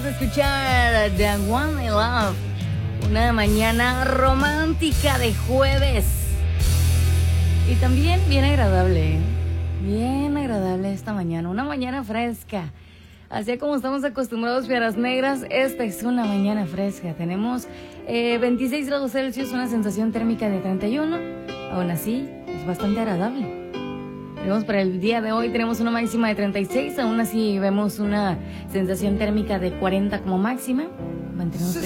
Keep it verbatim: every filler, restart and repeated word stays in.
de escuchar The One I Love. Una mañana romántica de jueves. Y también bien agradable, ¿eh? Bien agradable esta mañana. Una mañana fresca. Así como estamos acostumbrados, Fieras Negras, esta es una mañana fresca. Tenemos eh, veintiséis grados Celsius, una sensación térmica de treinta y uno. Aún así, es bastante agradable. Vemos para el día de hoy, tenemos una máxima de treinta y seis. Aún así, vemos una sensación térmica de cuarenta como máxima. Mantenemos